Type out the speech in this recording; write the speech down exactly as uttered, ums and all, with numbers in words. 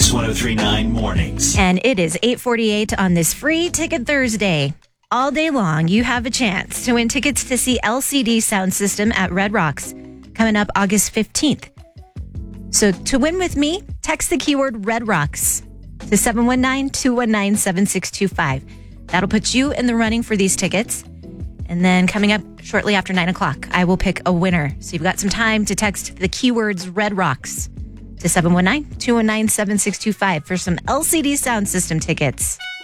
Kix one oh three point nine Mornings. And it is eight forty-eight on this free ticket Thursday. All day long, you have a chance to win tickets to see L C D Sound System at Red Rocks coming up August fifteenth. So to win with me, text the keyword Red Rocks to seven one nine, two one nine, seven six two five. That'll put you in the running for these tickets. And then coming up shortly after nine o'clock, I will pick a winner. So you've got some time to text the keywords Red Rocks to seven one nine, two one nine, seven six two five for some L C D Sound System tickets.